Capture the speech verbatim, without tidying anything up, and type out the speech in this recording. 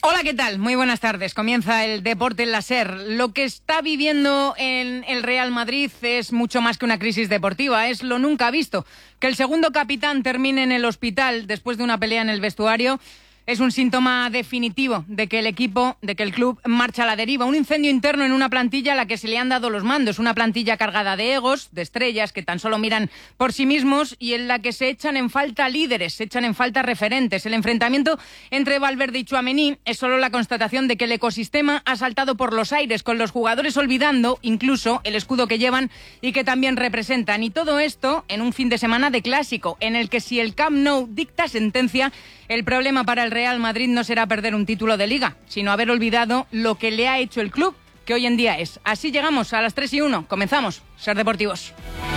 Hola, ¿qué tal? Muy buenas tardes. Comienza el Deporte en la SER. Lo que está viviendo en el Real Madrid es mucho más que una crisis deportiva, es lo nunca visto. Que el segundo capitán termine en el hospital después de una pelea en el vestuario es un síntoma definitivo de que el equipo, de que el club marcha a la deriva. Un incendio interno en una plantilla a la que se le han dado los mandos. Una plantilla cargada de egos, de estrellas que tan solo miran por sí mismos y en la que se echan en falta líderes, se echan en falta referentes. El enfrentamiento entre Valverde y Tchouaméni es solo la constatación de que el ecosistema ha saltado por los aires, con los jugadores olvidando incluso el escudo que llevan y que también representan. Y todo esto en un fin de semana de clásico, en el que si el Camp Nou dicta sentencia, el problema para el Real Madrid no será perder un título de Liga, sino haber olvidado lo que le ha hecho el club, que hoy en día es. Así llegamos a las tres y uno. Comenzamos. Ser Deportivos.